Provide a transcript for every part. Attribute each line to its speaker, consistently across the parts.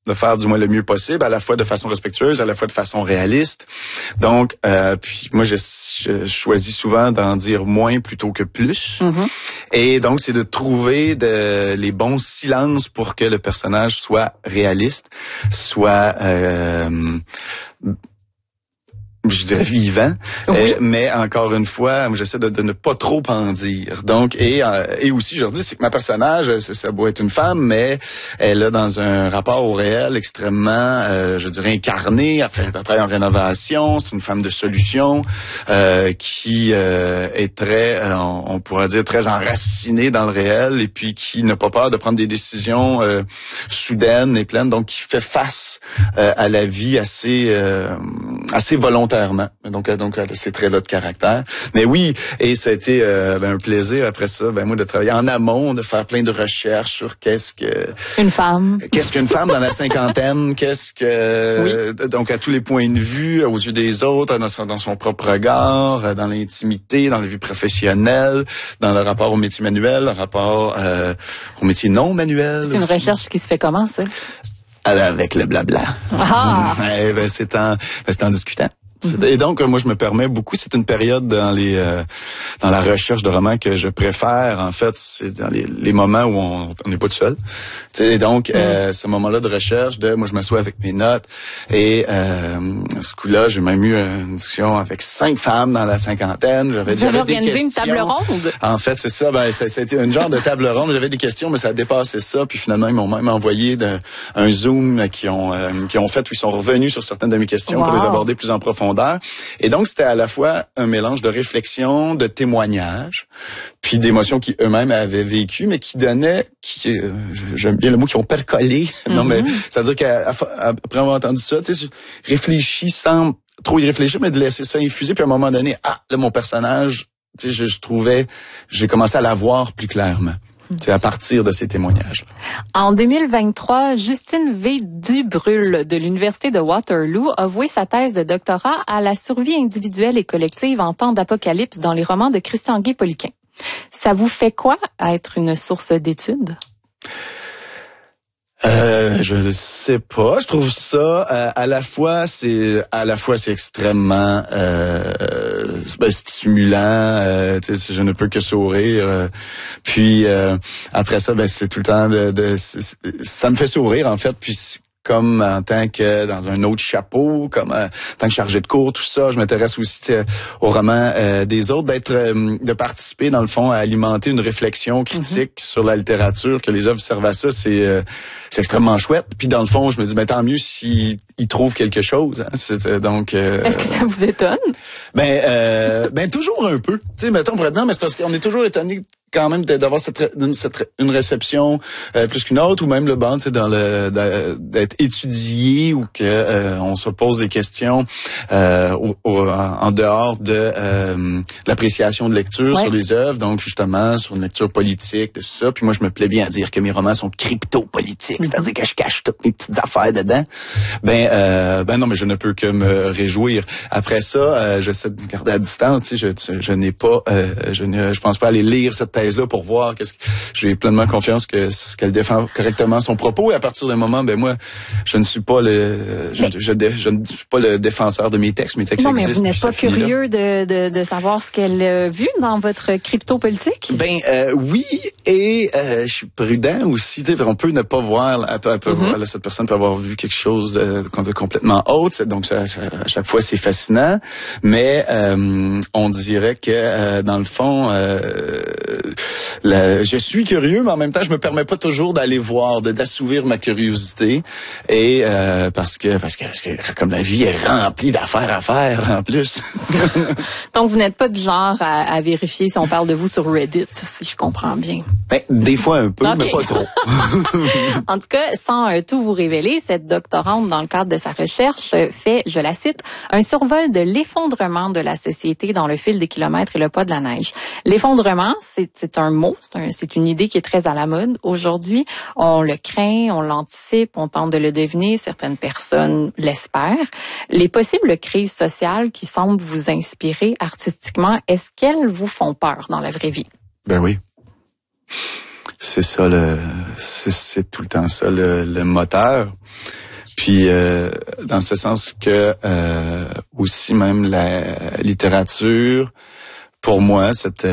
Speaker 1: de faire du moins le mieux possible, à la fois de façon respectueuse, à la fois de façon réaliste. Donc, puis moi, je choisis souvent d'en dire moins plutôt que plus. Mm-hmm. Et donc, c'est de trouver les bons silences pour que le personnage soit réaliste, soit je dirais vivant, oui. Mais encore une fois, j'essaie de ne pas trop en dire. Donc, et aussi, je leur dis, c'est que ma personnage, ça doit être une femme, mais elle a dans un rapport au réel extrêmement, je dirais, incarné. Elle travaille en rénovation, c'est une femme de solution qui est très, on pourrait dire, très enracinée dans le réel et puis qui n'a pas peur de prendre des décisions soudaines et pleines, donc qui fait face à la vie assez volontairement. Donc ces traits-là de caractère. Mais oui, et ça a été un plaisir après ça, moi de travailler en amont, de faire plein de recherches sur qu'est-ce qu'une femme dans la cinquantaine, donc à tous les points de vue, aux yeux des autres, dans son propre regard, dans l'intimité, dans la vie professionnelle, dans le rapport au métier manuel, le rapport au métier non manuel.
Speaker 2: C'est une recherche qui se fait comment, ça?
Speaker 1: Avec le blabla.
Speaker 2: Ah!
Speaker 1: C'est en discutant. Et donc, moi, je me permets beaucoup. C'est une période dans la recherche de romans que je préfère. En fait, c'est dans les moments où on n'est pas tout seul. Et donc, ce moment-là de recherche, moi, je m'assois avec mes notes. Et à ce coup-là, j'ai même eu une discussion avec 5 femmes dans la cinquantaine.
Speaker 2: Vous avez organisé une table ronde?
Speaker 1: En fait, c'est ça. Ça a été une genre de table ronde. J'avais des questions, mais ça a dépassé ça. Puis finalement, ils m'ont même envoyé un Zoom qui ont fait où ils sont revenus sur certaines de mes questions pour les aborder plus en profondeur. Et donc, c'était à la fois un mélange de réflexion, de témoignages, puis d'émotions qu'ils eux-mêmes avaient vécues, mais qui donnaient, j'aime bien le mot, qui ont percolé. Mm-hmm. Non, mais ça veut dire qu'après avoir entendu ça, tu sais, je réfléchis sans trop y réfléchir, mais de laisser ça infuser, puis à un moment donné, là, mon personnage, tu sais, je trouvais, j'ai commencé à la voir plus clairement. C'est à partir de ces témoignages.
Speaker 2: En 2023, Justine V. Dubrul de l'Université de Waterloo a voué sa thèse de doctorat à la survie individuelle et collective en temps d'apocalypse dans les romans de Christian Guay-Poliquin. Ça vous fait quoi être une source d'études?
Speaker 1: Je ne sais pas. Je trouve ça à la fois c'est extrêmement stimulant. Je ne peux que sourire. Puis après ça, c'est tout le temps ça me fait sourire en fait. Puis comme en tant que dans un autre chapeau, comme en tant que chargé de cours, tout ça, je m'intéresse aussi aux romans des autres, de participer dans le fond à alimenter une réflexion critique sur la littérature, que les œuvres servent à ça, c'est extrêmement chouette. Puis dans le fond, je me dis tant mieux s'ils trouvent quelque chose. Hein. Donc
Speaker 2: est-ce que ça vous étonne?
Speaker 1: Toujours un peu. Tu sais, mettons mais c'est parce qu'on est toujours étonné quand même d'avoir une réception plus qu'une autre, ou même le banc, d'être étudié, ou que on se pose des questions en dehors de l'appréciation de lecture sur les œuvres, donc justement sur une lecture politique, tout ça. Puis moi, je me plais bien à dire que mes romans sont crypto-politiques, c'est-à-dire que je cache toutes mes petites affaires dedans. Non, mais je ne peux que me réjouir. Après ça, j'essaie de me garder à distance. Tu sais, je n'ai pas, je pense pas aller lire cette thèse-là pour voir j'ai pleinement confiance qu'elle défend correctement son propos. Et à partir d'un moment, moi, je ne suis pas je ne suis pas le défenseur de mes textes. Mes textes existent.
Speaker 2: Non, mais vous n'êtes pas curieux de savoir ce qu'elle a vu dans votre crypto-politique?
Speaker 1: Oui, et je suis prudent aussi. On peut ne pas voir, cette personne peut avoir vu quelque chose de complètement autre. Donc, ça, à chaque fois, c'est fascinant. Mais on dirait que, dans le fond, je suis curieux, mais en même temps, je me permets pas toujours d'aller voir, d'assouvir ma curiosité. Et parce que comme la vie est remplie d'affaires à faire en plus.
Speaker 2: Donc, vous n'êtes pas du genre à vérifier si on parle de vous sur Reddit, si je comprends bien.
Speaker 1: Des fois un peu, mais pas trop.
Speaker 2: En tout cas, sans tout vous révéler, cette doctorante, dans le cadre de sa recherche, fait, je la cite, un survol de l'effondrement de la société dans le fil des kilomètres et le poids de la neige. L'effondrement, c'est un mot, c'est une idée qui est très à la mode aujourd'hui. On le craint, on l'anticipe, on tente de le deviner, certaines personnes l'espèrent. Les possibles crises sociales qui semblent vous inspirer artistiquement, est-ce qu'elles vous font peur dans la vraie vie?
Speaker 1: Ben oui. c'est ça c'est tout le temps ça le moteur. Puis dans ce sens que aussi même la littérature, pour moi,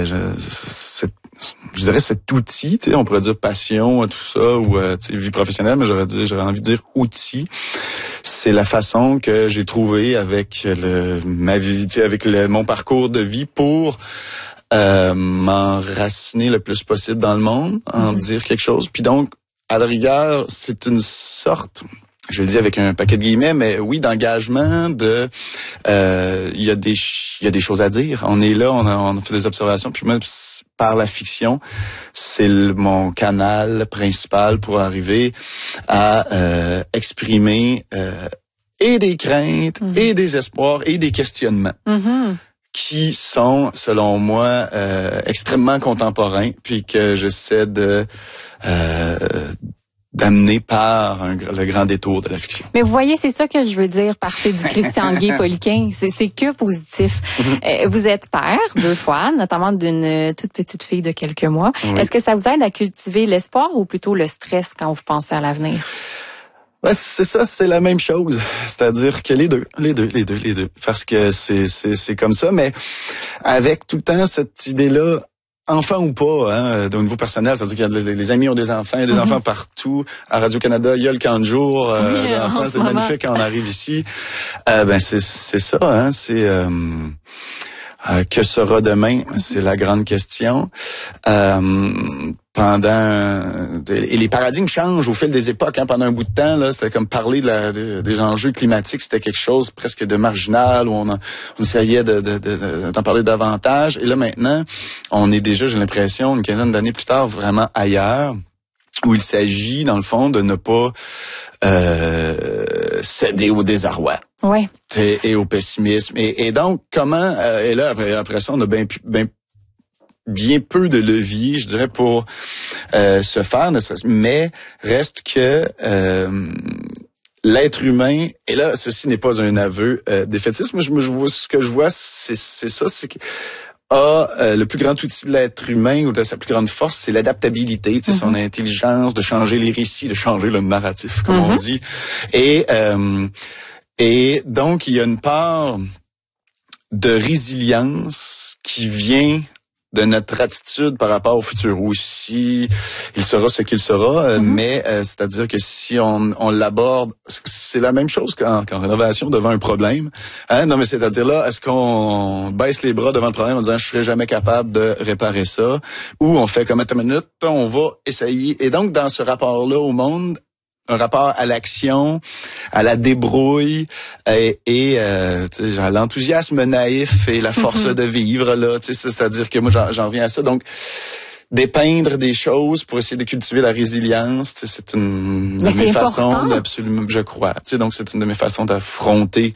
Speaker 1: je dirais cet outil, tu sais, on pourrait dire passion, tout ça, ou vie professionnelle, mais j'aurais envie de dire outil. C'est la façon que j'ai trouvé avec ma vie, tu sais, avec mon parcours de vie pour m'enraciner le plus possible dans le monde, en dire quelque chose. Puis donc, à la rigueur, c'est une sorte, je le dis avec un paquet de guillemets, mais oui, d'engagement, il y a des choses à dire. On est là, on a fait des observations, puis même par la fiction, c'est mon canal principal pour arriver à exprimer et des craintes, et des espoirs, et des questionnements. Qui sont, selon moi, extrêmement contemporains, puis que j'essaie d'amener par le grand détour de la fiction.
Speaker 2: Mais vous voyez, c'est ça que je veux dire par c'est du Christian Guay-Poliquin. C'est que positif. Vous êtes père 2 fois, notamment d'une toute petite fille de quelques mois. Oui. Est-ce que ça vous aide à cultiver l'espoir ou plutôt le stress quand vous pensez à l'avenir?
Speaker 1: Ouais, c'est ça, c'est la même chose. C'est-à-dire que les deux. Parce que c'est comme ça, mais avec tout le temps cette idée-là, enfant ou pas, au niveau personnel, c'est-à-dire que les amis ont des enfants, il y a des enfants partout. À Radio-Canada, il y a le camp de jour, d'enfants, c'est magnifique quand on arrive ici. C'est ça, c'est que sera demain, c'est la grande question. Et les paradigmes changent au fil des époques. Pendant un bout de temps, là, c'était comme parler des enjeux climatiques, c'était quelque chose presque de marginal, où on essayait d'en parler davantage. Et là maintenant, on est déjà, j'ai l'impression, une quinzaine d'années plus tard, vraiment ailleurs, où il s'agit, dans le fond, de ne pas céder au désarroi.
Speaker 2: Oui.
Speaker 1: Et au pessimisme. Et donc, comment... et là, après ça, on a bien peu de levier, je dirais, pour se faire, mais reste que l'être humain, et là, ceci n'est pas un aveu défaitiste, mais ce que je vois, c'est ça, c'est que le plus grand outil de l'être humain ou de sa plus grande force, c'est l'adaptabilité, son intelligence de changer les récits, de changer le narratif, comme on dit. Et donc, il y a une part de résilience qui vient de notre attitude par rapport au futur aussi. Il sera ce qu'il sera, mais c'est-à-dire que si on l'aborde, c'est la même chose qu'en rénovation devant un problème. Non, mais c'est-à-dire là, est-ce qu'on baisse les bras devant le problème en disant je serai jamais capable de réparer ça, ou on fait comme attends une minute, on va essayer. Et donc dans ce rapport-là au monde, un rapport à l'action, à la débrouille et à l'enthousiasme naïf et la force de vivre là, c'est-à-dire que moi j'en viens à ça. Donc dépeindre des choses pour essayer de cultiver la résilience, c'est une de mes façons d'absolument, je crois. Donc c'est une de mes façons d'affronter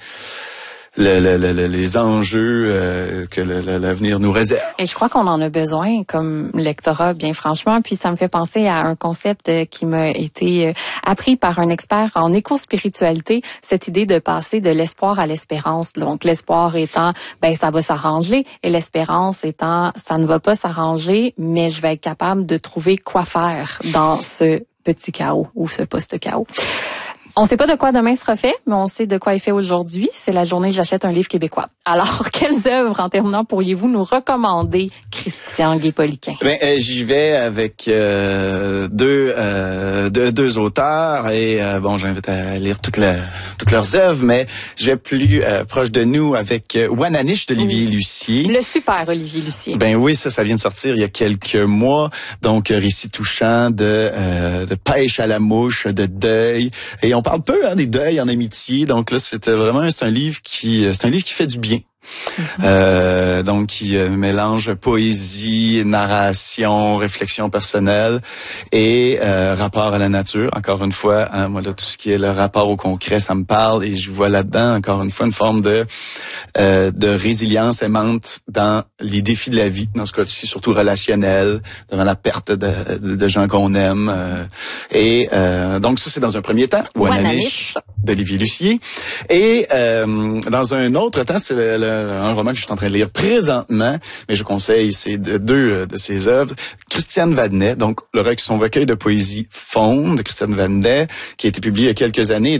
Speaker 1: les enjeux que l'avenir nous réserve.
Speaker 2: Et je crois qu'on en a besoin comme lectorat, bien franchement. Puis ça me fait penser à un concept qui m'a été appris par un expert en éco-spiritualité, cette idée de passer de l'espoir à l'espérance. Donc l'espoir étant, ça va s'arranger, et l'espérance étant, ça ne va pas s'arranger, mais je vais être capable de trouver quoi faire dans ce petit chaos ou ce post-chaos. On ne sait pas de quoi demain sera fait, mais on sait de quoi est fait aujourd'hui. C'est la journée J'achète un livre québécois. Alors, quelles œuvres, en terminant, pourriez-vous nous recommander, Christian Guay-Poliquin?
Speaker 1: J'y vais avec deux auteurs et j'invite à lire toutes leurs œuvres, mais je vais plus proche de nous avec Wananiche d'Olivier Lucier.
Speaker 2: Le super Olivier Lucier.
Speaker 1: Oui, ça vient de sortir il y a quelques mois. Donc, récit touchant de pêche à la mouche, de deuil. Et on parle peu des deuils en amitié. Donc là, c'est un livre qui fait du bien. Donc qui mélange poésie, narration, réflexion personnelle et rapport à la nature. Encore une fois, moi là, tout ce qui est le rapport au concret, ça me parle et je vois là-dedans encore une fois une forme de résilience aimante dans les défis de la vie, dans ce cas-ci surtout relationnel, devant la perte de gens qu'on aime. Donc ça c'est dans un premier temps.
Speaker 2: Wananiche.
Speaker 1: d'Olivier Lucier. Et dans un autre temps, c'est un roman que je suis en train de lire présentement, mais je conseille, c'est deux de ses œuvres. Christiane Vadenet, donc son recueil de poésie Fonde, Christiane Vadenet, qui a été publié il y a quelques années.